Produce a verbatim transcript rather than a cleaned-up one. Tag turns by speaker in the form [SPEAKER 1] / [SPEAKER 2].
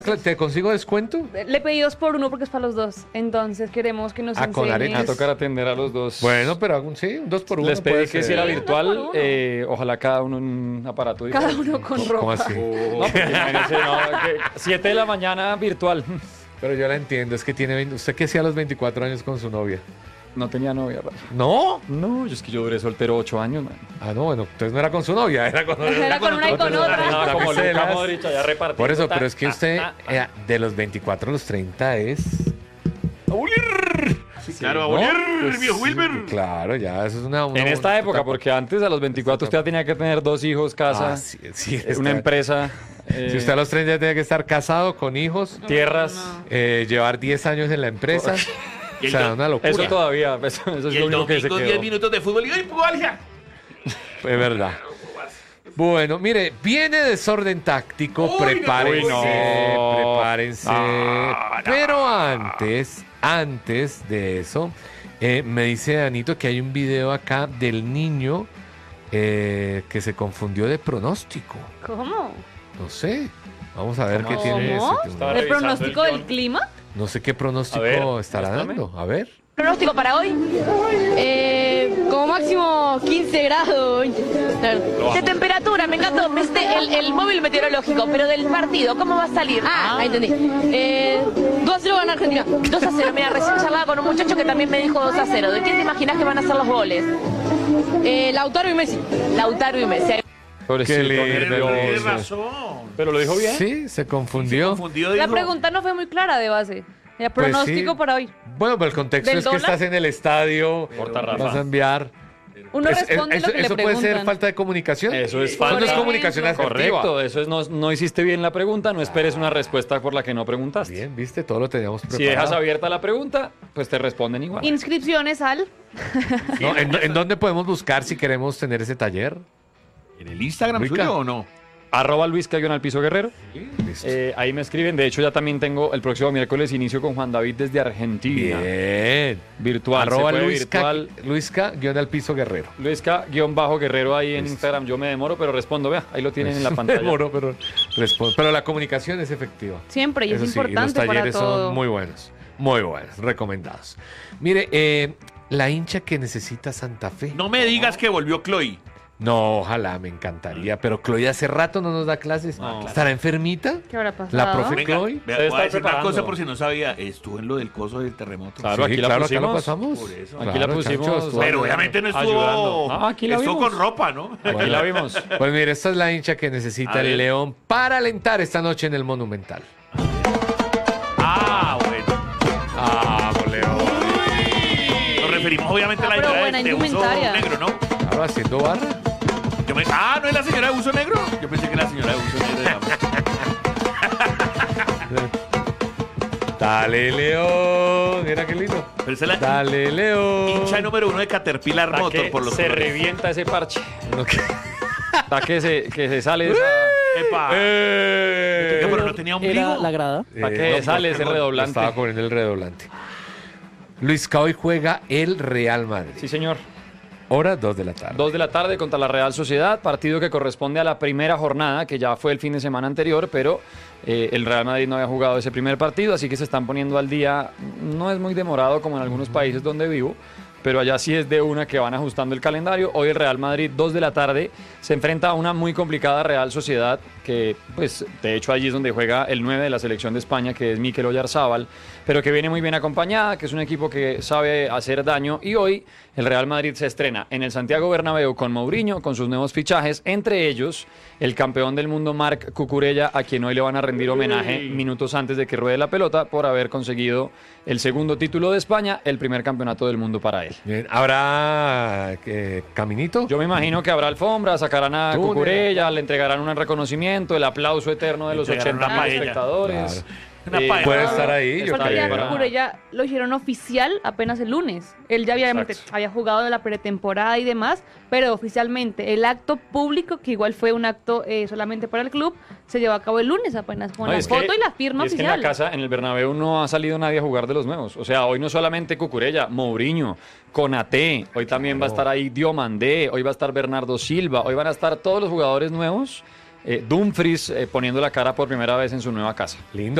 [SPEAKER 1] ¿Te consigo descuento?
[SPEAKER 2] Le pedí dos por uno porque es para los dos. Entonces queremos que nos
[SPEAKER 1] Ah, con
[SPEAKER 2] enseñes.
[SPEAKER 1] arena.
[SPEAKER 3] Va a tocar atender a los dos.
[SPEAKER 1] Bueno, pero hago un- sí, un dos por uno.
[SPEAKER 3] Les pedí
[SPEAKER 1] puede
[SPEAKER 3] que
[SPEAKER 1] ser.
[SPEAKER 3] si era
[SPEAKER 2] Sí,
[SPEAKER 3] virtual,
[SPEAKER 2] dos por uno.
[SPEAKER 3] eh, ojalá cada uno en un aparato
[SPEAKER 2] Cada
[SPEAKER 3] diferente.
[SPEAKER 2] uno con
[SPEAKER 1] ¿Cómo
[SPEAKER 2] ropa.
[SPEAKER 1] así?
[SPEAKER 3] No, porque imagínense, no, que siete de la mañana virtual.
[SPEAKER 1] Pero yo la entiendo, es que tiene veinte. ¿Usted qué hacía a los veinticuatro años con su novia?
[SPEAKER 3] No tenía novia, Rafa.
[SPEAKER 1] ¿No?
[SPEAKER 3] No, yo es que yo duré soltero ocho años, man.
[SPEAKER 1] Ah, no, bueno, entonces no era con su novia, era con,
[SPEAKER 2] Era con una y con
[SPEAKER 1] otro.
[SPEAKER 2] otra.
[SPEAKER 3] No,
[SPEAKER 1] Las
[SPEAKER 3] como Luka
[SPEAKER 1] piselas.
[SPEAKER 3] Modric allá repartiendo.
[SPEAKER 1] Por eso,
[SPEAKER 3] Ta,
[SPEAKER 1] pero es que
[SPEAKER 3] ta,
[SPEAKER 1] usted
[SPEAKER 3] ta, ta.
[SPEAKER 1] eh, de los veinticuatro a los treinta es...
[SPEAKER 4] Sí, claro,
[SPEAKER 1] ¿no?
[SPEAKER 4] a volar,
[SPEAKER 1] Pues,
[SPEAKER 4] viejo Wilmer.
[SPEAKER 1] Claro, ya, eso es una... una
[SPEAKER 3] En esta
[SPEAKER 1] una
[SPEAKER 3] época,
[SPEAKER 1] etapa.
[SPEAKER 3] porque antes a los veinticuatro usted ya tenía que tener dos hijos, casa,
[SPEAKER 1] Ah, sí, sí,
[SPEAKER 3] eh,
[SPEAKER 1] está-
[SPEAKER 3] una empresa, eh,
[SPEAKER 1] Si usted a los treinta ya tiene que estar casado, con hijos,
[SPEAKER 3] tierras.
[SPEAKER 1] eh, llevar diez años en la empresa.
[SPEAKER 4] Y
[SPEAKER 1] O
[SPEAKER 4] el
[SPEAKER 1] sea,
[SPEAKER 4] do-
[SPEAKER 1] una locura.
[SPEAKER 3] Eso todavía, eso, eso es
[SPEAKER 4] Y
[SPEAKER 3] lo
[SPEAKER 4] el
[SPEAKER 3] único que se
[SPEAKER 4] domingo
[SPEAKER 3] quedó.
[SPEAKER 4] diez minutos de fútbol y ¡ay, pubalgia!
[SPEAKER 1] Es verdad. Bueno, mire, viene desorden táctico,
[SPEAKER 4] Uy,
[SPEAKER 1] prepárense,
[SPEAKER 3] uy, no.
[SPEAKER 1] prepárense.
[SPEAKER 4] No, no.
[SPEAKER 1] Pero antes, antes de eso, eh, me dice Anito que hay un video acá del niño eh, que se confundió de pronóstico.
[SPEAKER 2] ¿Cómo?
[SPEAKER 1] No sé. Vamos a ver qué
[SPEAKER 3] ¿Cómo?
[SPEAKER 1] tiene
[SPEAKER 2] ¿Cómo?
[SPEAKER 1] ese.
[SPEAKER 3] Estaba
[SPEAKER 2] ¿El
[SPEAKER 3] revisando
[SPEAKER 2] pronóstico
[SPEAKER 3] el
[SPEAKER 2] del
[SPEAKER 3] guión.
[SPEAKER 2] clima?
[SPEAKER 1] No sé qué pronóstico
[SPEAKER 3] A ver,
[SPEAKER 1] estará
[SPEAKER 3] muéstrame.
[SPEAKER 1] dando. A ver.
[SPEAKER 5] Pronóstico para hoy, eh, como máximo quince grados. De temperatura, me encantó. Me esté el, el móvil meteorológico, pero del partido, ¿cómo va a salir? Ah, ahí entendí. Eh, dos a cero gana Argentina. dos a cero. Mira, recién charlaba con un muchacho que también me dijo dos a cero. ¿De quién te imaginas que van a ser los goles? Eh, Lautaro y Messi. Lautaro y Messi.
[SPEAKER 3] Pobrecito,
[SPEAKER 1] Qué lindo.
[SPEAKER 4] Pero
[SPEAKER 3] nervioso.
[SPEAKER 4] tiene razón.
[SPEAKER 3] Pero lo dijo bien.
[SPEAKER 1] Sí, se confundió.
[SPEAKER 4] Confundido
[SPEAKER 2] La
[SPEAKER 4] dijo,
[SPEAKER 2] pregunta no fue muy clara de base. Era
[SPEAKER 1] Pues
[SPEAKER 2] pronóstico
[SPEAKER 1] sí.
[SPEAKER 2] para hoy.
[SPEAKER 1] Bueno, pero el contexto
[SPEAKER 2] ¿Del
[SPEAKER 1] es que
[SPEAKER 2] dólar?
[SPEAKER 1] estás en el estadio,
[SPEAKER 3] Corta, Rafa.
[SPEAKER 1] vas a enviar.
[SPEAKER 2] Uno
[SPEAKER 1] Es- es-
[SPEAKER 2] responde
[SPEAKER 1] eso
[SPEAKER 2] lo que
[SPEAKER 1] eso
[SPEAKER 2] le
[SPEAKER 1] puede
[SPEAKER 2] preguntan.
[SPEAKER 1] ser falta de comunicación.
[SPEAKER 3] Eso es
[SPEAKER 1] Eso no
[SPEAKER 3] falta.
[SPEAKER 1] es comunicación asertiva.
[SPEAKER 3] Correcto, eso es no, no hiciste bien la pregunta, no esperes una respuesta por la que no preguntaste.
[SPEAKER 1] Bien, viste, todo lo teníamos preparado.
[SPEAKER 3] Si dejas abierta la pregunta, pues te responden igual.
[SPEAKER 2] Inscripciones al...
[SPEAKER 1] No, ¿en, en dónde podemos buscar si queremos tener ese taller?
[SPEAKER 4] ¿En el Instagram
[SPEAKER 1] Rica.
[SPEAKER 4] suyo o no?
[SPEAKER 3] Arroba Luis Cayón al piso guerrero.
[SPEAKER 1] Listo.
[SPEAKER 3] Eh, ahí me escriben. De hecho, ya también tengo el próximo miércoles inicio con Juan David desde Argentina.
[SPEAKER 1] Bien.
[SPEAKER 3] Virtual.
[SPEAKER 1] Arroba
[SPEAKER 3] se puede
[SPEAKER 1] Luisca,
[SPEAKER 3] virtual.
[SPEAKER 1] Luisca, guión al piso guerrero.
[SPEAKER 3] Luisca guión bajo guerrero ahí en
[SPEAKER 1] Listo.
[SPEAKER 3] Instagram. Yo me demoro, pero respondo. Vea, ahí lo tienen en la pantalla.
[SPEAKER 1] Demoro, pero, respondo. Pero la comunicación es efectiva.
[SPEAKER 2] Siempre, y es
[SPEAKER 1] Eso sí, y los
[SPEAKER 2] importante para
[SPEAKER 1] talleres
[SPEAKER 2] todo.
[SPEAKER 1] son muy buenos. Muy buenos, recomendados. Mire, eh, la hincha que necesita Santa Fe.
[SPEAKER 4] No me digas que volvió Chloe.
[SPEAKER 1] No, ojalá, me encantaría. Pero Chloe hace rato no nos da clases.
[SPEAKER 3] No.
[SPEAKER 1] ¿Estará enfermita?
[SPEAKER 2] ¿Qué habrá pasado?
[SPEAKER 1] La profe
[SPEAKER 4] Venga,
[SPEAKER 1] Chloe.
[SPEAKER 4] vea,
[SPEAKER 3] Debe
[SPEAKER 4] voy a
[SPEAKER 3] estar
[SPEAKER 4] decir una
[SPEAKER 3] preparando.
[SPEAKER 4] cosa por si no sabía. Estuvo en lo del coso del terremoto.
[SPEAKER 3] Claro,
[SPEAKER 1] Sí,
[SPEAKER 3] aquí la
[SPEAKER 1] claro, acá lo
[SPEAKER 3] pusimos.
[SPEAKER 1] pasamos.
[SPEAKER 4] Por eso.
[SPEAKER 3] Aquí
[SPEAKER 1] Claro,
[SPEAKER 3] la pusimos.
[SPEAKER 1] Chancho, estuvo
[SPEAKER 4] Pero obviamente no estuvo,
[SPEAKER 3] Ayudando. No, aquí la
[SPEAKER 4] estuvo
[SPEAKER 3] vimos.
[SPEAKER 4] con ropa, ¿no?
[SPEAKER 3] Aquí
[SPEAKER 1] Bueno.
[SPEAKER 3] la vimos.
[SPEAKER 1] Pues mire, esta es la hincha que necesita
[SPEAKER 4] A
[SPEAKER 1] el
[SPEAKER 4] ver.
[SPEAKER 1] León para alentar esta noche en el Monumental.
[SPEAKER 4] Ah, bueno.
[SPEAKER 1] Ah, León.
[SPEAKER 4] Nos referimos obviamente a la
[SPEAKER 2] Ah, pero
[SPEAKER 4] señora
[SPEAKER 2] buena
[SPEAKER 4] de, de uso
[SPEAKER 2] indumentaria.
[SPEAKER 4] negro, ¿no?
[SPEAKER 1] Claro, haciendo barra.
[SPEAKER 4] Yo me- ah, ¿no es la señora de uso negro? Yo pensé que era la señora de uso negro. digamos.
[SPEAKER 1] Dale, León. Mira qué lindo.
[SPEAKER 4] Pero esa es la
[SPEAKER 1] Dale, León.
[SPEAKER 4] hincha número uno de Caterpillar
[SPEAKER 3] Hasta
[SPEAKER 4] Motor
[SPEAKER 3] que
[SPEAKER 4] por los
[SPEAKER 3] se
[SPEAKER 4] colores.
[SPEAKER 3] revienta ese parche.
[SPEAKER 1] No, que-
[SPEAKER 3] Hasta que se, que se sale de esa...
[SPEAKER 4] ¡Epa!
[SPEAKER 1] ¡Eh!
[SPEAKER 4] ¿Qué, pero no tenía ombligo?
[SPEAKER 6] Era la grada.
[SPEAKER 3] ¿Para qué
[SPEAKER 1] no,
[SPEAKER 3] sale
[SPEAKER 1] porque
[SPEAKER 3] ese
[SPEAKER 1] no,
[SPEAKER 3] redoblante?
[SPEAKER 1] Estaba poniendo el redoblante. Luis Caoy juega el Real Madrid.
[SPEAKER 3] Sí, señor.
[SPEAKER 1] Hora dos de la tarde.
[SPEAKER 3] Dos de la tarde contra la Real Sociedad, partido que corresponde a la primera jornada, que ya fue el fin de semana anterior, pero eh, el Real Madrid no había jugado ese primer partido, así que se están poniendo al día. No es muy demorado como en algunos países donde vivo, pero allá sí es de una que van ajustando el calendario. Hoy el Real Madrid, dos de la tarde, se enfrenta a una muy complicada Real Sociedad, que pues de hecho allí es donde juega el nueve de la selección de España, que es Mikel Oyarzábal, pero que viene muy bien acompañada, que es un equipo que sabe hacer daño, y hoy el Real Madrid se estrena en el Santiago Bernabéu con Mourinho, con sus nuevos fichajes, entre ellos el campeón del mundo Marc Cucurella, a quien hoy le van a rendir homenaje minutos antes de que ruede la pelota por haber conseguido el segundo título de España, el primer campeonato del mundo para él.
[SPEAKER 1] Bien, ¿habrá eh, caminito?
[SPEAKER 3] Yo me imagino que habrá alfombra, sacarán a
[SPEAKER 1] Túnel.
[SPEAKER 3] Cucurella, le entregarán un reconocimiento, el aplauso eterno de los
[SPEAKER 4] Entregarán
[SPEAKER 3] ochenta
[SPEAKER 4] una
[SPEAKER 3] mil
[SPEAKER 4] paella.
[SPEAKER 3] espectadores.
[SPEAKER 1] Claro.
[SPEAKER 4] Una
[SPEAKER 3] Eh,
[SPEAKER 4] paella.
[SPEAKER 1] Puede estar ahí, yo
[SPEAKER 3] está
[SPEAKER 2] Porque
[SPEAKER 1] creo.
[SPEAKER 3] bien,
[SPEAKER 2] ya
[SPEAKER 3] ¿verdad?
[SPEAKER 2] Cucurella lo hicieron oficial apenas el lunes. Él ya obviamente
[SPEAKER 3] Exacto.
[SPEAKER 2] había jugado de la pretemporada y demás, pero oficialmente el acto público, que igual fue un acto eh, solamente para el club, se llevó a cabo el lunes apenas con
[SPEAKER 3] No,
[SPEAKER 2] la
[SPEAKER 3] es
[SPEAKER 2] foto
[SPEAKER 3] que-
[SPEAKER 2] y la firma
[SPEAKER 3] y es que
[SPEAKER 2] oficial.
[SPEAKER 3] en la casa, en el Bernabéu, no ha salido nadie a jugar de los nuevos. O sea, hoy no solamente Cucurella, Mourinho, Konaté, hoy también va a estar ahí Diomandé, hoy va a estar Bernardo Silva, hoy van a estar todos los jugadores nuevos, eh, Dumfries eh, poniendo la cara por primera vez en su nueva casa.
[SPEAKER 1] Lindo.